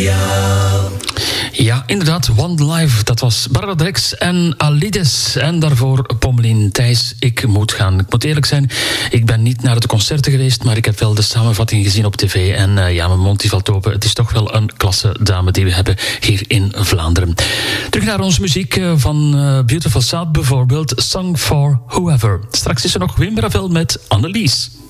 Ja, inderdaad, One Life. Dat was Barbara Drex en Alides. En daarvoor Pommelien Thijs. Ik moet gaan. Ik moet eerlijk zijn, ik ben niet naar de concerten geweest, maar ik heb wel de samenvatting gezien op tv. En ja, mijn mond die valt open. Het is toch wel een klasse dame die we hebben hier in Vlaanderen. Terug naar onze muziek van Beautiful South bijvoorbeeld. Song for Whoever. Straks is er nog Wim Ravel met Annelies.